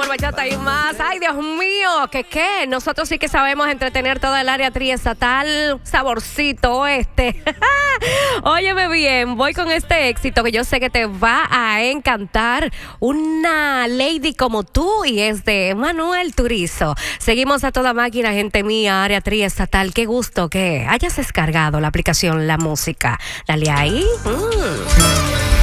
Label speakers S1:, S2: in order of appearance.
S1: bachata y más. Ay, Dios mío, ¿qué? Nosotros sí que sabemos entretener toda el área triestatal, saborcito este. Óyeme bien, voy con este éxito que yo sé que te va a encantar. Una lady como tú, y es de Manuel Turizo. Seguimos a toda máquina, gente mía, área triestatal. Qué gusto que hayas descargado la aplicación La Música. Dale ahí.